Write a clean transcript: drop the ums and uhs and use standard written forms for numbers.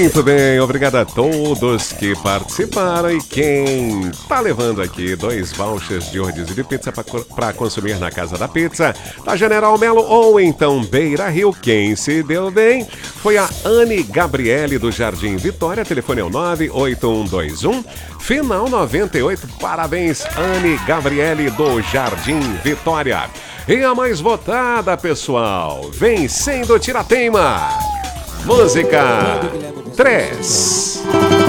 Muito bem, obrigado a todos que participaram e quem tá levando aqui 2 vouchers de rodízio de pizza para consumir na Casa da Pizza, da General Melo ou então Beira Rio. Quem se deu bem foi a Anne Gabriele do Jardim Vitória, telefone é o 98121 final 98. Parabéns, Anne Gabriele do Jardim Vitória. E a mais votada, pessoal, vencendo Tirateima. Música 3.